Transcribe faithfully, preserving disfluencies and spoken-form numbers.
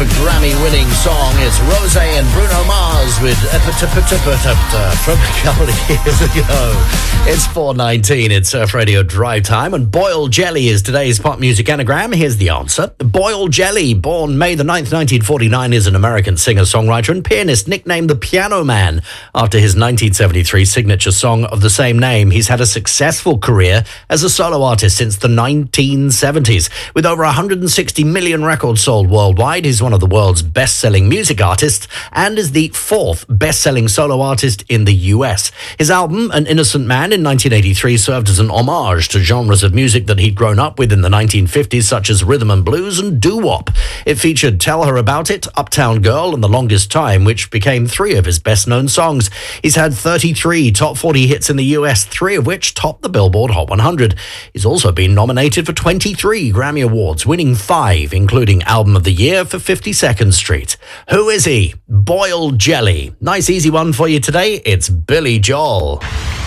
terrific Grammy-winning song. It's Rosé and Bruno Mars with from a couple of years ago. It's four nineteen. It's Surf Radio Drive Time, and Boiled Jelly is today's pop music anagram. Here's the answer. Boiled Jelly, born May the ninth, nineteen forty-nine, is an American singer-songwriter and pianist nicknamed the Piano Man after his nineteen seventy-three signature song of the same name. He's had a successful career as a solo artist since the nineteen seventies. With over one hundred sixty million records sold worldwide, he's one of the world's best-selling music artists and is the fourth best-selling solo artist in the U S. His album, An Innocent Man, in nineteen eighty-three, served as an homage to genres of music that he'd grown up with in the nineteen fifties, such as rhythm and blues and doo-wop. It featured Tell Her About It, Uptown Girl, and The Longest Time, which became three of his best-known songs. He's had thirty-three top forty hits in the U S, three of which topped the Billboard Hot one hundred. He's also been nominated for twenty-three Grammy Awards, winning five, including Album of the Year for fifty-second Street. Who is he? Boiled Jelly. Nice easy one for you today. It's Billy Joel.